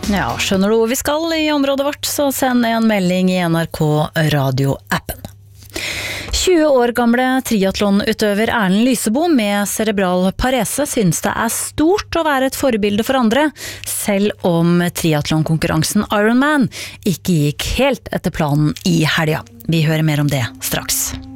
Ja, skjønner du hvor vi skal i området vårt, så send en melding i NRK Radio-appen. 20 år gamle triathlonutøver Erlend Lysebo med cerebral parese synes det stort å være et forbilde for andre, selv om triathlonkonkurransen Ironman ikke gikk helt etter planen i helga. Vi hører mer om det straks.